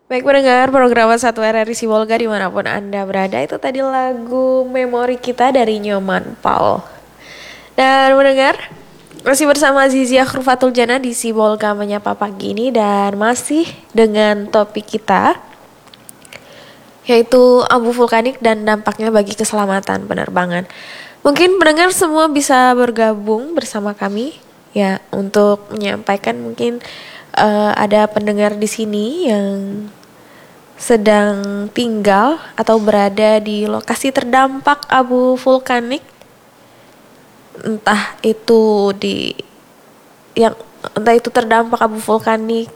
Baik pendengar program Satu RRI Sibolga dimanapun Anda berada, itu tadi lagu Memori Kita dari Nyoman Paul. Dan mendengar masih bersama Zizia Khrufatul Jana di Sibolga Menyapa Pagi ini, dan masih dengan topik kita yaitu abu vulkanik dan dampaknya bagi keselamatan penerbangan. Mungkin pendengar semua bisa bergabung bersama kami ya untuk menyampaikan mungkin ada pendengar di sini yang sedang tinggal atau berada di lokasi terdampak abu vulkanik, entah itu terdampak abu vulkanik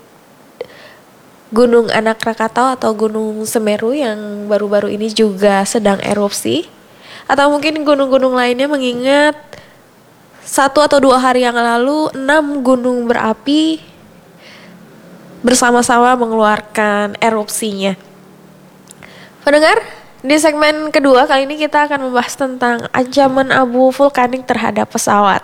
Gunung Anak Rakatau atau Gunung Semeru yang baru-baru ini juga sedang erupsi, atau mungkin gunung-gunung lainnya, mengingat 1 atau 2 hari yang lalu 6 gunung berapi bersama-sama mengeluarkan erupsinya. Pendengar, di segmen kedua kali ini kita akan membahas tentang ancaman abu vulkanik terhadap pesawat.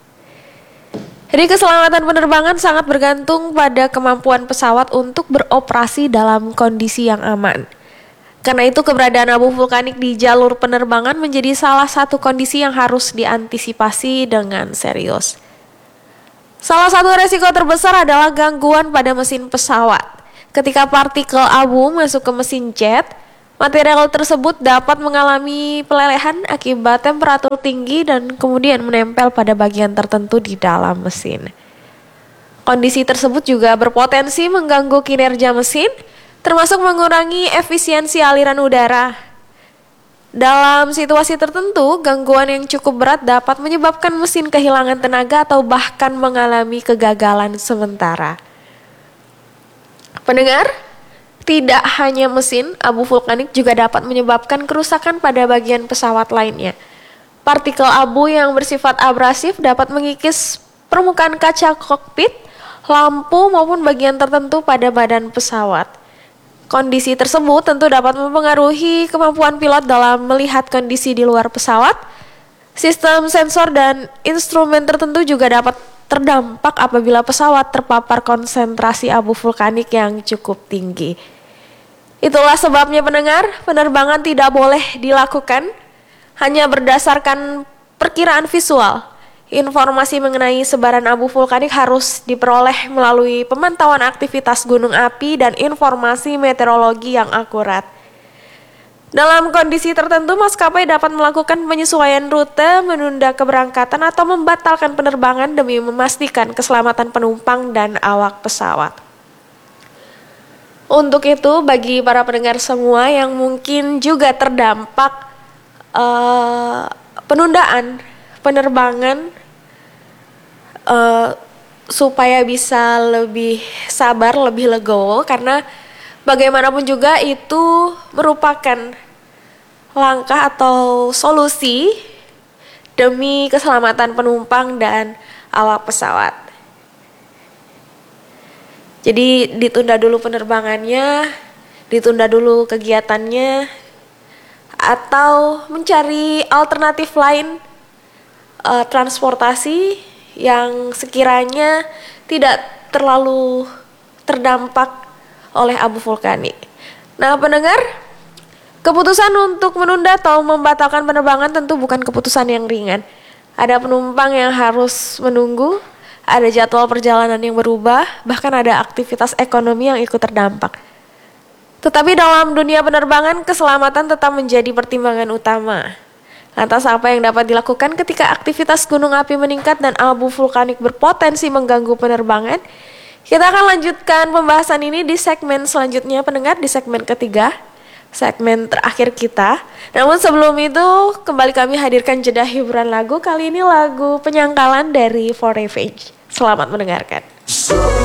Jadi keselamatan penerbangan sangat bergantung pada kemampuan pesawat untuk beroperasi dalam kondisi yang aman. Karena itu keberadaan abu vulkanik di jalur penerbangan menjadi salah satu kondisi yang harus diantisipasi dengan serius. Salah satu resiko terbesar adalah gangguan pada mesin pesawat. Ketika partikel abu masuk ke mesin jet, material tersebut dapat mengalami pelelehan akibat temperatur tinggi dan kemudian menempel pada bagian tertentu di dalam mesin. Kondisi tersebut juga berpotensi mengganggu kinerja mesin, termasuk mengurangi efisiensi aliran udara. Dalam situasi tertentu, gangguan yang cukup berat dapat menyebabkan mesin kehilangan tenaga atau bahkan mengalami kegagalan sementara. Pendengar, tidak hanya mesin, abu vulkanik juga dapat menyebabkan kerusakan pada bagian pesawat lainnya. Partikel abu yang bersifat abrasif dapat mengikis permukaan kaca kokpit, lampu maupun bagian tertentu pada badan pesawat. Kondisi tersebut tentu dapat mempengaruhi kemampuan pilot dalam melihat kondisi di luar pesawat. Sistem sensor dan instrumen tertentu juga dapat terdampak apabila pesawat terpapar konsentrasi abu vulkanik yang cukup tinggi. Itulah sebabnya pendengar, penerbangan tidak boleh dilakukan hanya berdasarkan perkiraan visual. Informasi mengenai sebaran abu vulkanik harus diperoleh melalui pemantauan aktivitas gunung api dan informasi meteorologi yang akurat. Dalam kondisi tertentu, maskapai dapat melakukan penyesuaian rute, menunda keberangkatan, atau membatalkan penerbangan demi memastikan keselamatan penumpang dan awak pesawat. Untuk itu, bagi para pendengar semua yang mungkin juga terdampak penundaan penerbangan, supaya bisa lebih sabar, lebih legowo, karena bagaimanapun juga itu merupakan langkah atau solusi demi keselamatan penumpang dan awak pesawat. Jadi ditunda dulu penerbangannya, ditunda dulu kegiatannya, atau mencari alternatif lain transportasi yang sekiranya tidak terlalu terdampak oleh abu vulkanik. Nah pendengar, keputusan untuk menunda atau membatalkan penerbangan tentu bukan keputusan yang ringan. Ada penumpang yang harus menunggu, ada jadwal perjalanan yang berubah, bahkan ada aktivitas ekonomi yang ikut terdampak. Tetapi dalam dunia penerbangan, keselamatan tetap menjadi pertimbangan utama. Lantas apa yang dapat dilakukan ketika aktivitas gunung api meningkat dan abu vulkanik berpotensi mengganggu penerbangan? Kita akan lanjutkan pembahasan ini di segmen selanjutnya pendengar, di segmen ketiga, segmen terakhir kita. Namun sebelum itu, kembali kami hadirkan jeda hiburan lagu, kali ini lagu Penyangkalan dari For Revenge. Selamat mendengarkan.